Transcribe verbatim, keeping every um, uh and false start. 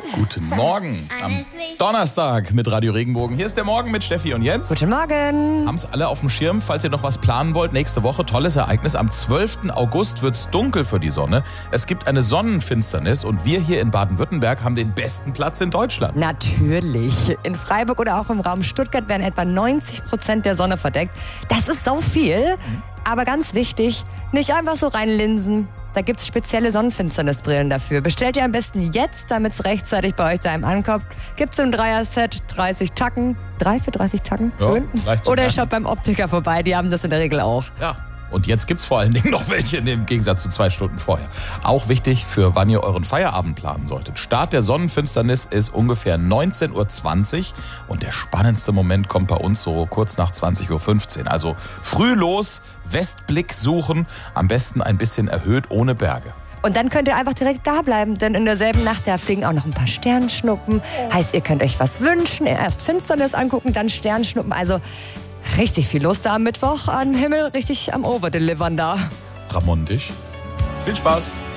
Guten Morgen am Donnerstag mit Radio Regenbogen. Hier ist der Morgen mit Steffi und Jens. Guten Morgen. Haben es alle auf dem Schirm, falls ihr noch was planen wollt. Nächste Woche, tolles Ereignis. Am zwölften August wird es dunkel für die Sonne. Es gibt eine Sonnenfinsternis und wir hier in Baden-Württemberg haben den besten Platz in Deutschland. Natürlich. In Freiburg oder auch im Raum Stuttgart werden etwa neunzig Prozent der Sonne verdeckt. Das ist so viel. Aber ganz wichtig, nicht einfach so reinlinsen. Da gibt's spezielle Sonnenfinsternisbrillen dafür. Bestellt ihr am besten jetzt, damit es rechtzeitig bei euch daheim ankommt. Gibt's im Dreier-Set dreißig Tacken. Drei für dreißig Tacken? Schön. Ja, oder ihr schaut beim Optiker vorbei, die haben das in der Regel auch. Ja. Und jetzt gibt's vor allen Dingen noch welche im Gegensatz zu zwei Stunden vorher. Auch wichtig, für wann ihr euren Feierabend planen solltet. Start der Sonnenfinsternis ist ungefähr neunzehn Uhr zwanzig und der spannendste Moment kommt bei uns so kurz nach zwanzig Uhr fünfzehn. Also früh los, Westblick suchen, am besten ein bisschen erhöht, ohne Berge. Und dann könnt ihr einfach direkt da bleiben, denn in derselben Nacht, da fliegen auch noch ein paar Sternschnuppen. Heißt, ihr könnt euch was wünschen, erst Finsternis angucken, dann Sternschnuppen. Also richtig viel los da am Mittwoch am Himmel, richtig am Overdelivern da. Ramondisch. Viel Spaß.